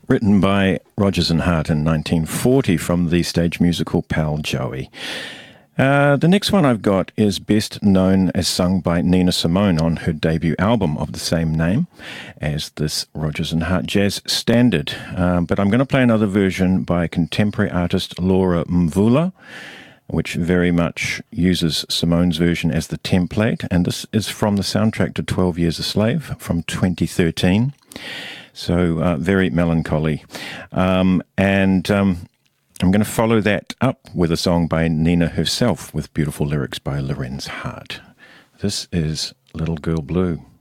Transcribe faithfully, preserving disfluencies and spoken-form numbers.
written by Rodgers and Hart in nineteen forty from the stage musical Pal Joey. Uh, the next one I've got is best known as sung by Nina Simone on her debut album of the same name as this Rodgers and Hart jazz standard. Um, but I'm going to play another version by contemporary artist Laura Mvula, which very much uses Simone's version as the template. And this is from the soundtrack to twelve Years a Slave from twenty thirteen. So uh, very melancholy. Um, and... Um, I'm going to follow that up with a song by Nina herself with beautiful lyrics by Lorenz Hart. This is Little Girl Blue.